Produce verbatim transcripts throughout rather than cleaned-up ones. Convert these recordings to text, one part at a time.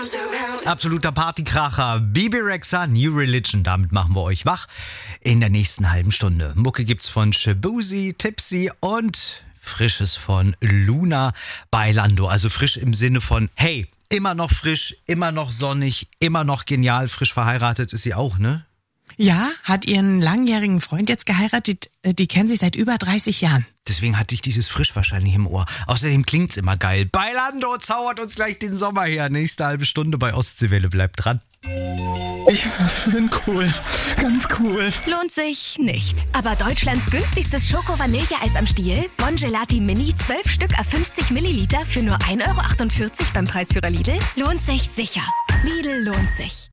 Absoluter Partykracher. Bebe Rexha, New Religion. Damit machen wir euch wach in der nächsten halben Stunde. Mucke gibt's von Shabuzi, Tipsy und Frisches von Luna Bailando. Also frisch im Sinne von, hey, immer noch frisch, immer noch sonnig, immer noch genial. Frisch verheiratet ist sie auch, ne? Ja, hat ihren langjährigen Freund jetzt geheiratet. Die kennen sich seit über dreißig Jahren. Deswegen hatte ich dieses Frisch wahrscheinlich im Ohr. Außerdem klingt's immer geil. Bailando zaubert uns gleich den Sommer her. Nächste halbe Stunde bei Ostseewelle. Bleibt dran. Ich bin cool. Ganz cool. Lohnt sich nicht. Aber Deutschlands günstigstes Schoko-Vanilleeis am Stiel, Bon Gelati Mini, zwölf Stück à fünfzig Milliliter für nur ein Euro achtundvierzig beim Preisführer Lidl, lohnt sich sicher. Lidl lohnt sich.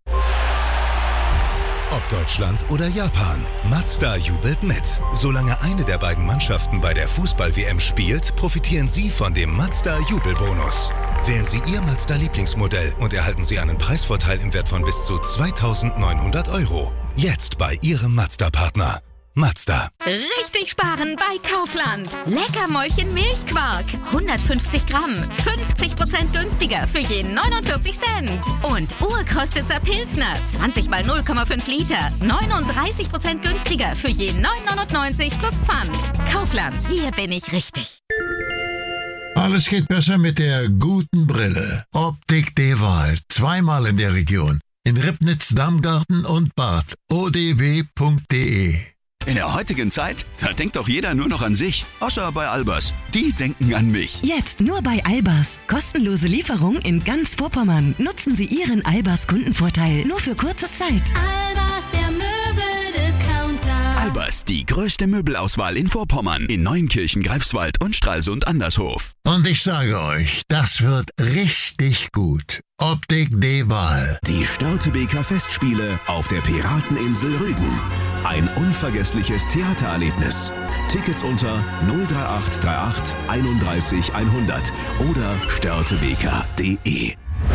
Ob Deutschland oder Japan, Mazda jubelt mit. Solange eine der beiden Mannschaften bei der Fußball-W M spielt, profitieren Sie von dem Mazda-Jubelbonus. Wählen Sie Ihr Mazda-Lieblingsmodell und erhalten Sie einen Preisvorteil im Wert von bis zu zweitausendneunhundert Euro. Jetzt bei Ihrem Mazda-Partner. Mazda. Richtig sparen bei Kaufland. Leckermäulchen Milchquark. hundertfünfzig Gramm. fünfzig Prozent günstiger für je neunundvierzig Cent. Und Urkostitzer Pilsner. zwanzig mal null Komma fünf Liter. neununddreißig Prozent günstiger für je neun neunundneunzig plus Pfand. Kaufland. Hier bin ich richtig. Alles geht besser mit der guten Brille. Optik der Wahl. Zweimal in der Region. In Ribnitz, Damgarten und Bad. o d w punkt d e. In der heutigen Zeit, da denkt doch jeder nur noch an sich. Außer bei Albers. Die denken an mich. Jetzt nur bei Albers. Kostenlose Lieferung in ganz Vorpommern. Nutzen Sie Ihren Albers Kundenvorteil nur für kurze Zeit. Albers, der Möbeldiscounter. Albers, die größte Möbelauswahl in Vorpommern. In Neunkirchen, Greifswald und Stralsund Andershof. Und ich sage euch, das wird richtig gut. Optik de Wahl. Die Störtebeker Festspiele auf der Pirateninsel Rügen. Ein unvergessliches Theatererlebnis. Tickets unter null drei acht drei acht einunddreißig hundert oder störtebeker punkt d e.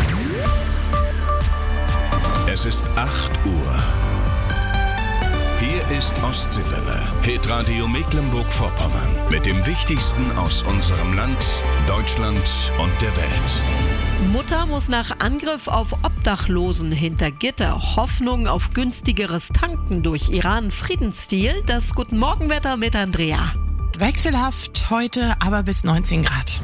Es ist acht Uhr. Hier ist Ostseewelle, Hitradio Mecklenburg-Vorpommern. Mit dem Wichtigsten aus unserem Land, Deutschland und der Welt. Mutter muss nach Angriff auf Obdachlosen hinter Gitter Hoffnung auf günstigeres Tanken durch Iran-Friedensdeal. Das Guten Morgenwetter mit Andrea. Wechselhaft heute, aber bis neunzehn Grad.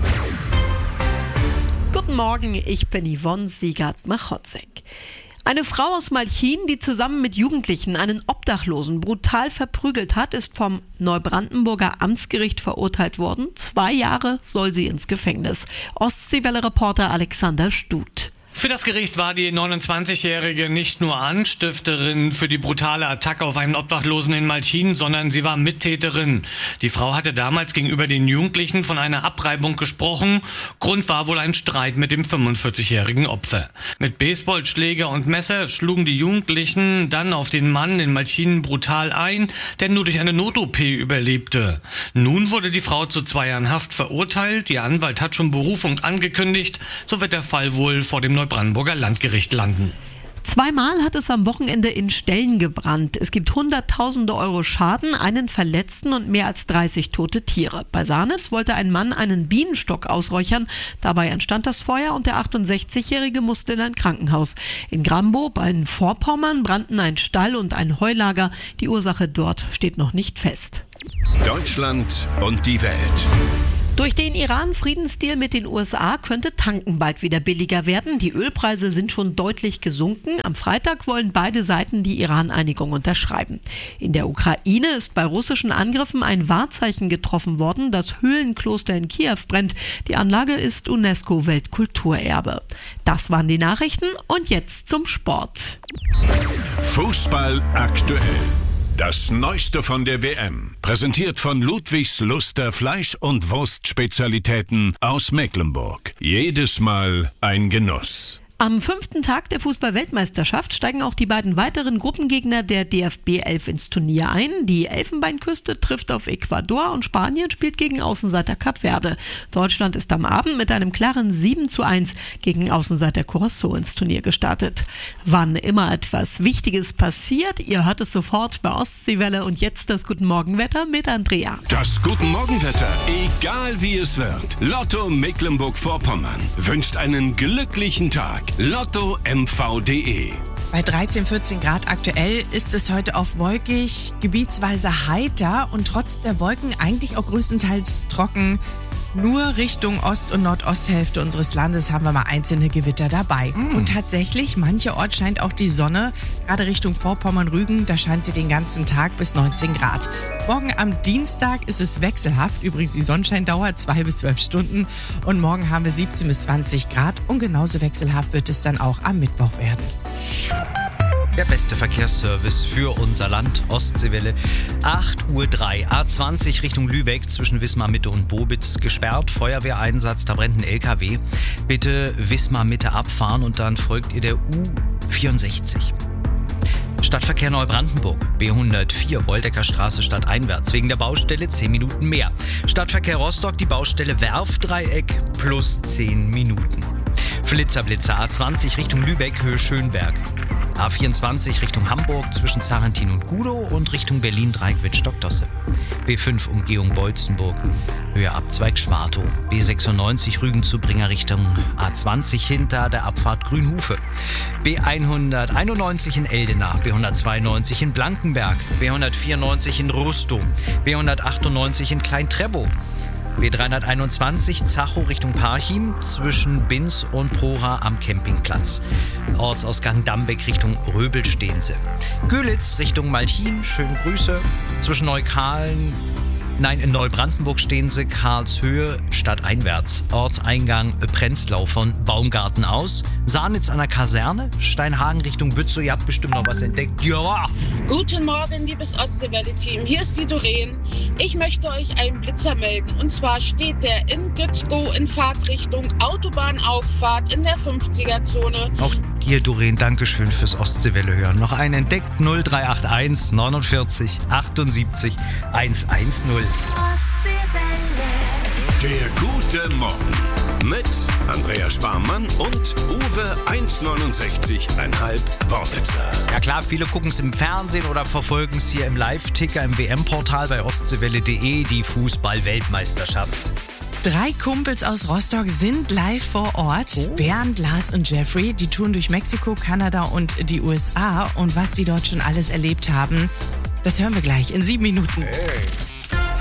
Guten Morgen, ich bin Yvonne Siegert-Machotzek. Eine Frau aus Malchin, die zusammen mit Jugendlichen einen Obdachlosen brutal verprügelt hat, ist vom Neubrandenburger Amtsgericht verurteilt worden. Zwei Jahre soll sie ins Gefängnis. Ostseewelle-Reporter Alexander Stut. Für das Gericht war die neunundzwanzigjährige nicht nur Anstifterin für die brutale Attacke auf einen Obdachlosen in Malchin, sondern sie war Mittäterin. Die Frau hatte damals gegenüber den Jugendlichen von einer Abreibung gesprochen. Grund war wohl ein Streit mit dem fünfundvierzigjährigen Opfer. Mit Baseballschläger und Messer schlugen die Jugendlichen dann auf den Mann in Malchin brutal ein, der nur durch eine Not-O P überlebte. Nun wurde die Frau zu zwei Jahren Haft verurteilt. Ihr Anwalt hat schon Berufung angekündigt. So wird der Fall wohl vor dem Neubrandenburger Landgericht landen. Zweimal hat es am Wochenende in Stellen gebrannt. Es gibt hunderttausende Euro Schaden, einen Verletzten und mehr als dreißig tote Tiere. Bei Sarnitz wollte ein Mann einen Bienenstock ausräuchern. Dabei entstand das Feuer und der achtundsechzigjährige musste in ein Krankenhaus. In Grambow in Vorpommern brannten ein Stall und ein Heulager. Die Ursache dort steht noch nicht fest. Deutschland und die Welt. Durch den Iran-Friedensdeal mit den U S A könnte tanken bald wieder billiger werden. Die Ölpreise sind schon deutlich gesunken. Am Freitag wollen beide Seiten die Iran-Einigung unterschreiben. In der Ukraine ist bei russischen Angriffen ein Wahrzeichen getroffen worden. Das Höhlenkloster in Kiew brennt. Die Anlage ist UNESCO-Weltkulturerbe. Das waren die Nachrichten und jetzt zum Sport. Fußball aktuell. Das Neueste von der W M, präsentiert von Ludwigs Luster Fleisch- und Wurstspezialitäten aus Mecklenburg. Jedes Mal ein Genuss. Am fünften Tag der Fußball-Weltmeisterschaft steigen auch die beiden weiteren Gruppengegner der D F B elf ins Turnier ein. Die Elfenbeinküste trifft auf Ecuador und Spanien spielt gegen Außenseiter Kap Verde. Deutschland ist am Abend mit einem klaren sieben zu eins gegen Außenseiter Curaçao ins Turnier gestartet. Wann immer etwas Wichtiges passiert, ihr hört es sofort bei Ostseewelle und jetzt das Guten Morgenwetter mit Andrea. Das Guten Morgenwetter, egal wie es wird. Lotto Mecklenburg-Vorpommern wünscht einen glücklichen Tag. lotto m v punkt d e. Bei dreizehn, vierzehn Grad aktuell ist es heute oft wolkig, gebietsweise heiter und trotz der Wolken eigentlich auch größtenteils trocken. Nur Richtung Ost- und Nordosthälfte unseres Landes haben wir mal einzelne Gewitter dabei. Mm. Und tatsächlich, mancherorts scheint auch die Sonne. Gerade Richtung Vorpommern-Rügen, da scheint sie den ganzen Tag bis neunzehn Grad. Morgen am Dienstag ist es wechselhaft. Übrigens, die Sonnenscheindauer zwei bis zwölf Stunden. Und morgen haben wir siebzehn bis zwanzig Grad. Und genauso wechselhaft wird es dann auch am Mittwoch werden. Der beste Verkehrsservice für unser Land, Ostseewelle. acht Uhr drei, A zwanzig Richtung Lübeck zwischen Wismar Mitte und Bobitz gesperrt. Feuerwehreinsatz, da brennt ein L K W. Bitte Wismar Mitte abfahren und dann folgt ihr der U vierundsechzig. Stadtverkehr Neubrandenburg, B hundertvier, Woldecker Straße stadteinwärts, wegen der Baustelle zehn Minuten mehr. Stadtverkehr Rostock, die Baustelle Werfdreieck, plus zehn Minuten. Flitzerblitzer, A zwanzig Richtung Lübeck, Höhe Schönberg. A vierundzwanzig Richtung Hamburg zwischen Zarentin und Gudow und Richtung Berlin Dreieck Stockdosse. B fünf Umgehung Beutzenburg, Höhe Abzweig Schwartow. B sechsundneunzig Rügen-Zubringer Richtung A zwanzig hinter der Abfahrt Grünhufe. B hunderteinundneunzig in Eldenach, B hundertzweiundneunzig in Blankenberg, B hundertvierundneunzig in Rustow, B hundertachtundneunzig in Klein-Trebow. B dreihunderteinundzwanzig Zachow Richtung Parchim zwischen Binz und Prora am Campingplatz. Ortsausgang Dambeck Richtung Röbelstehense. Görlitz Richtung Malchin, schöne Grüße. Zwischen Neukalen, nein, in Neubrandenburg stehen sie, Karlshöhe, stadteinwärts. Ortseingang Prenzlau von Baumgarten aus. Sahnitz an der Kaserne, Steinhagen Richtung Bützow. Ihr habt bestimmt noch was entdeckt. Ja! Guten Morgen, liebes Ostseewelle-Team. Hier ist die Doreen. Ich möchte euch einen Blitzer melden. Und zwar steht der in Gützkow in Fahrtrichtung Autobahnauffahrt in der fünfziger-Zone. Auch dir, Doreen, Dankeschön fürs Ostseewelle hören. Noch einen entdeckt, null drei acht eins neunundvierzig achtundsiebzig hundertzehn. Der gute Morgen mit Andrea Sparmann und Uwe hundertneunundsechzig Komma fünf Wornitzer. Ja klar, viele gucken es im Fernsehen oder verfolgen es hier im Live-Ticker im W M-Portal bei ostseewelle punkt de, die Fußball-Weltmeisterschaft. Drei Kumpels aus Rostock sind live vor Ort. Oh. Bernd, Lars und Jeffrey, die touren durch Mexiko, Kanada und die U S A. Und was die dort schon alles erlebt haben, das hören wir gleich in sieben Minuten. Hey.